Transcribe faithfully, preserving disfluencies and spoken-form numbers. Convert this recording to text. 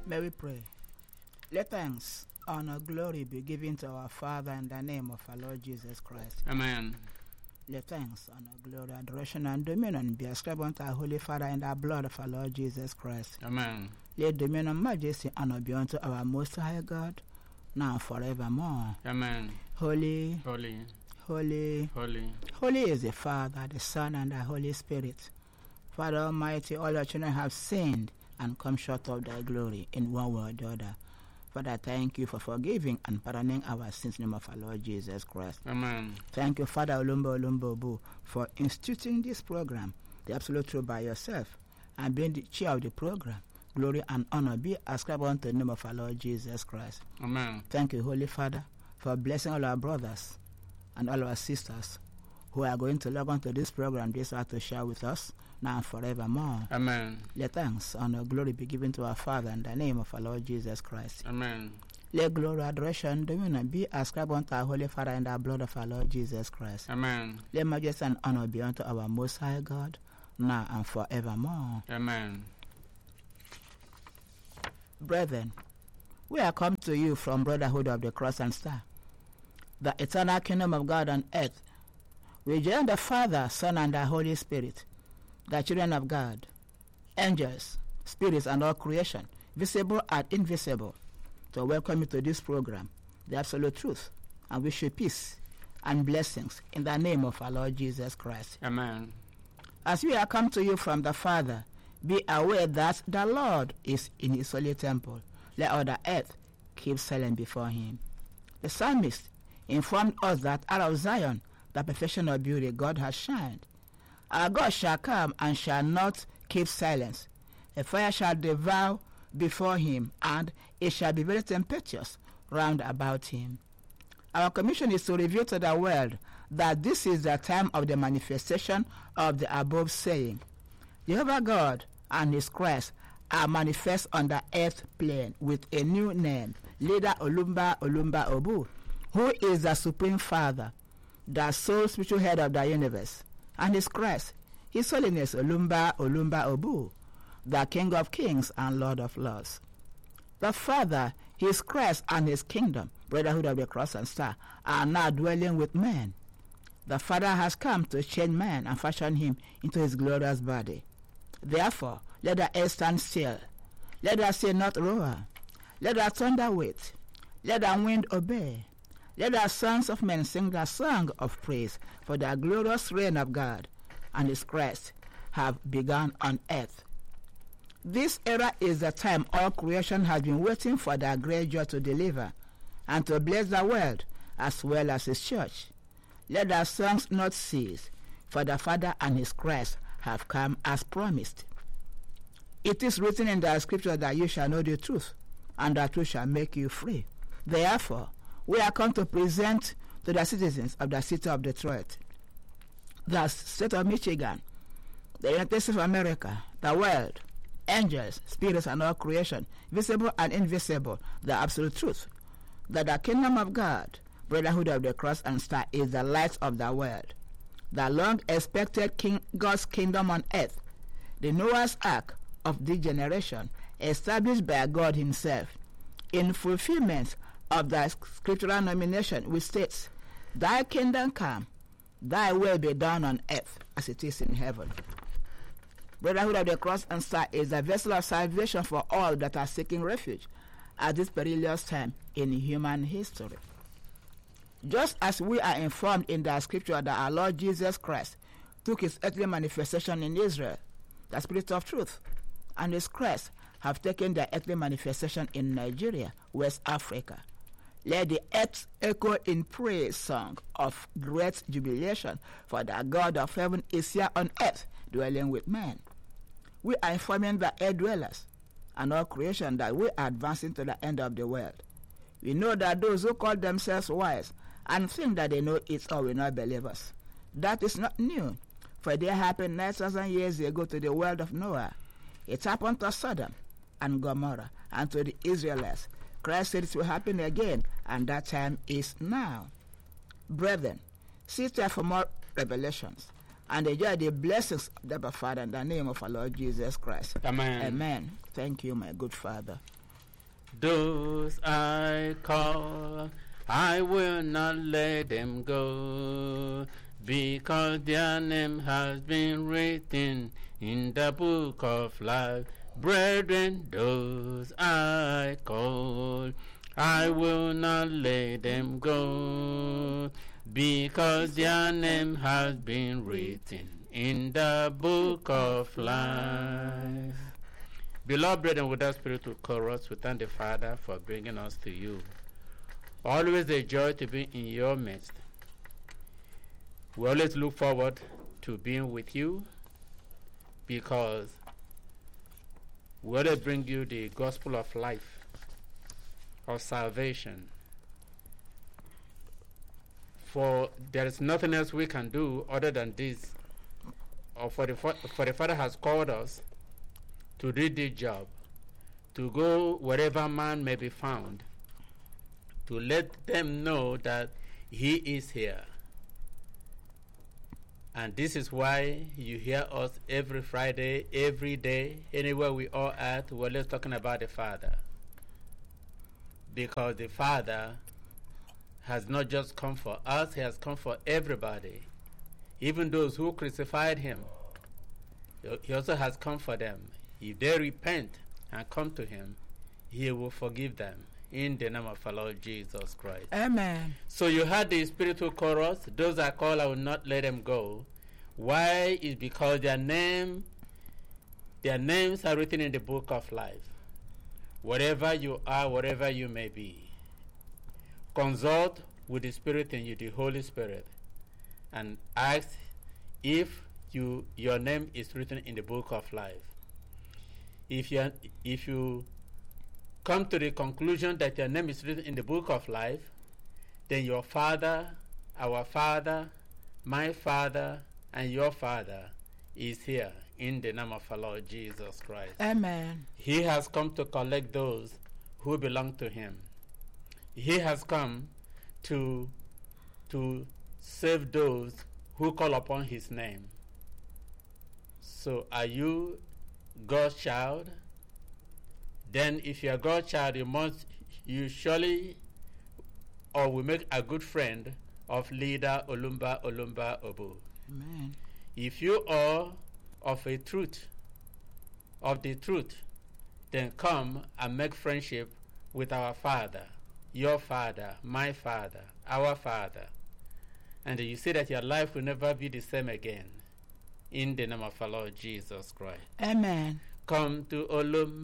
May we pray. Let thanks, honor, glory be given to our Father in the name of our Lord Jesus Christ. Amen. Let thanks, honor, glory, adoration, and dominion be ascribed unto our Holy Father in the blood of our Lord Jesus Christ. Amen. Let dominion, majesty, honor be unto our Most High God, now and forevermore. Amen. Holy, Holy, holy, holy, holy is the Father, the Son, and the Holy Spirit. Father Almighty, all your children have sinned and come short of thy glory in one way or the other. Father, thank you for forgiving and pardoning our sins in the name of our Lord Jesus Christ. Amen. Thank you, Father Olumbo Olumbo Obu, for instituting this program, the absolute truth by yourself, and being the chair of the program. Glory and honor be ascribed unto the name of our Lord Jesus Christ. Amen. Thank you, Holy Father, for blessing all our brothers and all our sisters who are going to log on to this program this hour to share with us now and forevermore. Amen. Let thanks, honor, glory be given to our Father in the name of our Lord Jesus Christ. Amen. Let glory, adoration, dominion be ascribed unto our Holy Father in the blood of our Lord Jesus Christ. Amen. Let majesty and honor be unto our Most High God, now and forevermore. Amen. Brethren, we are come to you from Brotherhood of the Cross and Star, the eternal kingdom of God on earth. We join the Father, Son, and the Holy Spirit, the children of God, angels, spirits, and all creation, visible and invisible, to welcome you to this program, the absolute truth, and wish you peace and blessings in the name of our Lord Jesus Christ. Amen. As we are come to you from the Father, be aware that the Lord is in his holy temple. Let all the earth keep silent before him. The psalmist informed us that out of Zion, the perfection of beauty, God has shined. Our God shall come and shall not keep silence. A fire shall devour before him, and it shall be very tempestuous round about him. Our commission is to reveal to the world that this is the time of the manifestation of the above saying. Jehovah God and his Christ are manifest on the earth plane with a new name, Leader Olumba Olumba Obu, who is the Supreme Father, the sole spiritual head of the universe, and his Christ, His Holiness Olumba Olumba Obu, the King of Kings and Lord of Lords. The Father, his Christ, and his kingdom, Brotherhood of the Cross and Star, are now dwelling with men. The Father has come to change man and fashion him into his glorious body. Therefore, let the earth stand still. Let the sea not roar. Let the thunder wait. Let the wind obey. Let the sons of men sing the song of praise, for the glorious reign of God and his Christ have begun on earth. This era is the time all creation has been waiting for the great joy to deliver and to bless the world as well as his church. Let the songs not cease, for the Father and his Christ have come as promised. It is written in the scripture that you shall know the truth, and the truth shall make you free. Therefore, we are come to present to the citizens of the city of Detroit, the state of Michigan, the United States of America, the world, angels, spirits, and all creation, visible and invisible, the absolute truth, that the kingdom of God, Brotherhood of the Cross and Star, is the light of the world, the long-expected king, God's kingdom on earth, the Noah's Ark of this generation, established by God himself, in fulfillment of the scriptural nomination, which states, Thy kingdom come, thy will be done on earth as it is in heaven. Brotherhood of the Cross and Star is a vessel of salvation for all that are seeking refuge at this perilous time in human history. Just as we are informed in the scripture that our Lord Jesus Christ took his earthly manifestation in Israel, the Spirit of truth, and his Christ have taken their earthly manifestation in Nigeria, West Africa. Let the earth echo in praise song of great jubilation, for the God of heaven is here on earth, dwelling with men. We are informing the earth dwellers and all creation that we are advancing to the end of the world. We know that those who call themselves wise and think that they know it all will not believe us. That is not new, for it happened nine thousand years ago to the world of Noah. It happened to Sodom and Gomorrah and to the Israelites. Christ said it will happen again, and that time is now. Brethren, seek there for more revelations and enjoy the blessings of the Father in the name of our Lord Jesus Christ. Amen. Amen. Thank you, my good Father. Those I call, I will not let them go, because their name has been written in the book of life. Brethren, those I call, I will not let them go, because their name has been written in the book of life. Beloved brethren, with that spiritual chorus, we thank the Father for bringing us to you. Always a joy to be in your midst. We always look forward to being with you, because we always bring you the gospel of life, of salvation. For there is nothing else we can do other than this, or for the, for the Father has called us to do this job, to go wherever man may be found, to let them know that he is here. And this is why you hear us every Friday, every day, anywhere we are at, we're always talking about the Father. Because the Father has not just come for us, he has come for everybody. Even those who crucified him, he also has come for them. If they repent and come to him, he will forgive them. In the name of our Lord Jesus Christ. Amen. So you had the spiritual chorus, those I call, I will not let them go. Why? Is because their name, their names are written in the book of life. Wherever you are, wherever you may be, consult with the Spirit in you, the Holy Spirit, and ask if you your name is written in the book of life. If you if you come to the conclusion that your name is written in the book of life, then your Father, our Father, my Father, and your Father is here in the name of our Lord Jesus Christ. Amen. He has come to collect those who belong to him. He has come to to save those who call upon his name. So are you God's child? Then if you are God's child, you must you surely or will make a good friend of leader Olumba Olumba Obu. Amen. If you are of a truth, of the truth, then come and make friendship with our Father, your Father, my Father, our Father. And you see that your life will never be the same again. In the name of our Lord Jesus Christ. Amen. Come to Olumba.